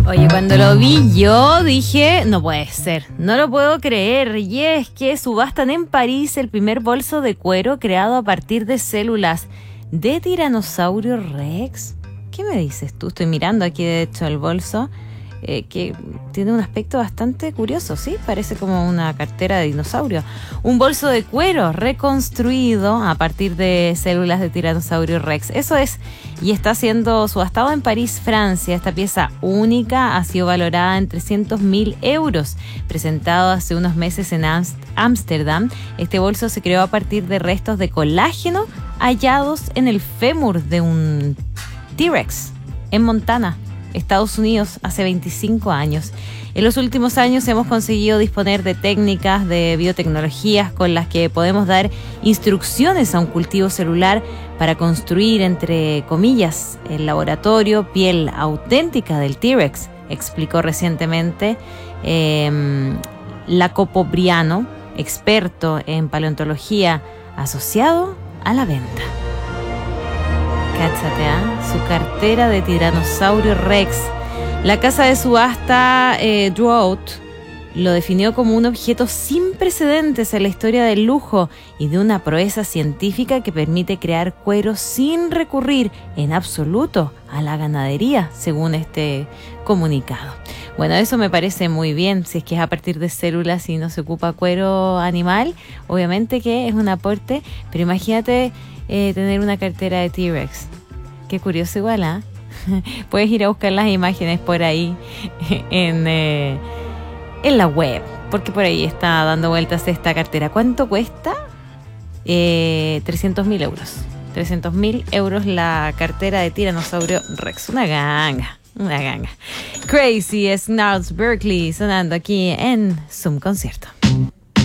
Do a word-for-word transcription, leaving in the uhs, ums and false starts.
Oye, cuando lo vi yo dije, no puede ser, no lo puedo creer. Y es que subastan en París el primer bolso de cuero creado a partir de células de Tiranosaurio Rex. ¿Qué me dices tú? Estoy mirando aquí de hecho el bolso, eh, que tiene un aspecto bastante curioso, ¿sí? Parece como una cartera de dinosaurio. Un bolso de cuero reconstruido a partir de células de Tiranosaurio Rex. Eso es, y está siendo subastado en París, Francia. Esta pieza única ha sido valorada en trescientos mil euros. Presentado hace unos meses en Ámsterdam, este bolso se creó a partir de restos de colágeno hallados en el fémur de un T-Rex en Montana, Estados Unidos, hace veinticinco años. En los últimos años hemos conseguido disponer de técnicas de biotecnologías con las que podemos dar instrucciones a un cultivo celular para construir, entre comillas, el laboratorio piel auténtica del T-Rex, explicó recientemente eh, Jacopo Briano, experto en paleontología asociado a la venta. Cáchate, ¿eh? Su cartera de Tiranosaurio Rex. La casa de subasta eh, Drought lo definió como un objeto sin precedentes en la historia del lujo y de una proeza científica que permite crear cuero sin recurrir en absoluto a la ganadería, según este comunicado. Bueno, eso me parece muy bien, si es que es a partir de células y no se ocupa cuero animal, obviamente que es un aporte, pero imagínate eh, tener una cartera de T-Rex. Qué curioso igual, ¿ah? ¿eh? Puedes ir a buscar las imágenes por ahí en, eh, en la web, porque por ahí está dando vueltas esta cartera. ¿Cuánto cuesta? Eh, trescientos mil euros. trescientos mil euros la cartera de Tiranosaurio Rex. Una ganga, una ganga. Crazy es Gnarls Berkeley sonando aquí en Zoom Concierto.